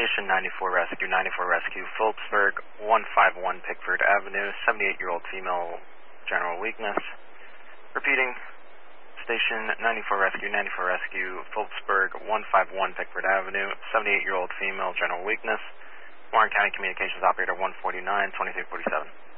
Station 94 Rescue, 94 Rescue, Phillipsburg, 151 Pickford Avenue, 78-year-old female, general weakness. Repeating, Station 94 Rescue, 94 Rescue, Phillipsburg, 151 Pickford Avenue, 78-year-old female, general weakness. Warren County Communications Operator 149, 2347.